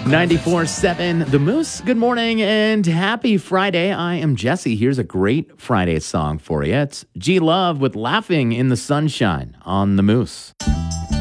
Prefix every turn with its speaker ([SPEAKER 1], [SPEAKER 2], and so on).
[SPEAKER 1] 94.7 The Moose. Good morning and happy Friday. I am Jesse. Here's a great Friday song for you. It's G Love with Laughing in the Sunshine on The Moose.